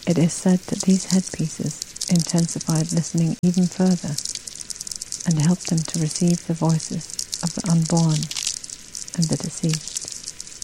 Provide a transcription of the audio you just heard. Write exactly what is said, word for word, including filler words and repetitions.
It is said that these headpieces intensified listening even further and helped them to receive the voices of the unborn and the deceased.